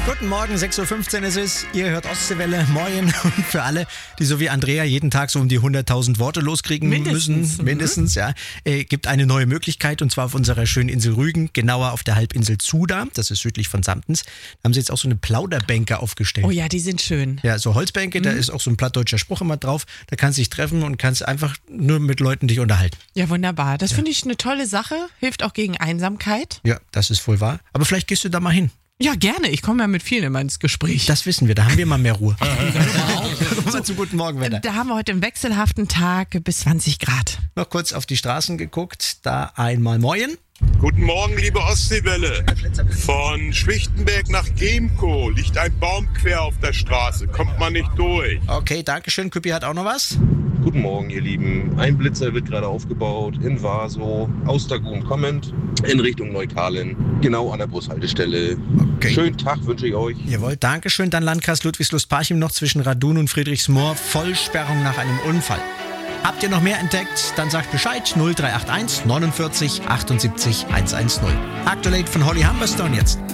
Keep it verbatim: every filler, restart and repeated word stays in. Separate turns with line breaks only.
Guten Morgen, sechs Uhr fünfzehn ist es. Ihr hört Ostseewelle. Moin. Und für alle, die so wie Andrea jeden Tag so um die hunderttausend Worte loskriegen
Mindestens.
müssen, mindestens, ja, äh, gibt eine neue Möglichkeit und zwar auf unserer schönen Insel Rügen, genauer auf der Halbinsel Zuda, das ist südlich von Samtens. Da haben sie jetzt auch so eine Plauderbänke aufgestellt.
Oh ja, die sind schön.
Ja, so Holzbänke, mhm. da ist auch so ein plattdeutscher Spruch immer drauf. Da kannst du dich treffen und kannst einfach nur mit Leuten dich unterhalten.
Ja, wunderbar. Das
Ja.
finde ich eine tolle Sache. Hilft auch gegen Einsamkeit.
Ja, das ist wohl wahr. Aber vielleicht gehst du da mal hin.
Ja, gerne. Ich komme ja mit vielen immer ins Gespräch.
Das wissen wir, da haben wir mal mehr Ruhe. Kommen wir zu guten Morgenwetter.
Da haben wir heute einen wechselhaften Tag bis zwanzig Grad.
Noch kurz auf die Straßen geguckt, da einmal Moin.
Guten Morgen, liebe Ostseewelle. Von Schwichtenberg nach Gemco liegt ein Baum quer auf der Straße. Kommt man nicht durch.
Okay, danke schön. Küppi hat auch noch was.
Guten Morgen, ihr Lieben. Ein Blitzer wird gerade aufgebaut in Vaso, aus Dagun kommend, in Richtung Neukalen, genau an der Bushaltestelle.
Okay.
Schönen Tag wünsche ich euch.
Jawohl, danke schön. Dann Landkreis Ludwigslust-Parchim noch zwischen Radun und Friedrichsmoor. Vollsperrung nach einem Unfall. Habt ihr noch mehr entdeckt? Dann sagt Bescheid. null drei acht eins neunundvierzig achtundsiebzig hundertzehn. Aktuell von Holly Humberstone jetzt.